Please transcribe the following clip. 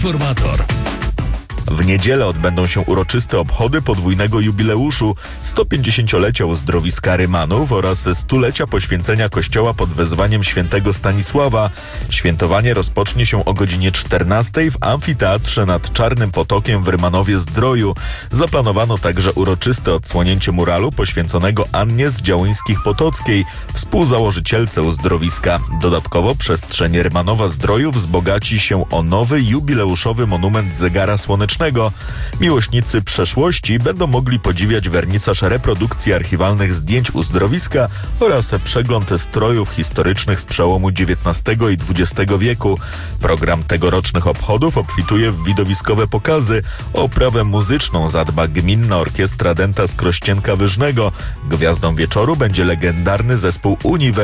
Informator. W niedzielę odbędą się uroczyste obchody podwójnego jubileuszu 150-lecia uzdrowiska Rymanów oraz 100-lecia poświęcenia kościoła pod wezwaniem świętego Stanisława. Świętowanie rozpocznie się o godzinie 14 w amfiteatrze nad Czarnym Potokiem w Rymanowie-Zdroju. Zaplanowano także uroczyste odsłonięcie muralu poświęconego Annie z Działyńskich-Potockiej, współzałożycielce uzdrowiska. Dodatkowo przestrzeń Rymanowa-Zdroju wzbogaci się o nowy jubileuszowy monument zegara słonecznego. Miłośnicy przeszłości będą mogli podziwiać wernisaż reprodukcji archiwalnych zdjęć uzdrowiska oraz przegląd strojów historycznych z przełomu XIX i XX wieku. Program tegorocznych obchodów obfituje w widowiskowe pokazy. O oprawę muzyczną zadba Gminna Orkiestra Dęta z Krościenka Wyżnego. Gwiazdą wieczoru będzie legendarny zespół Uniwersytet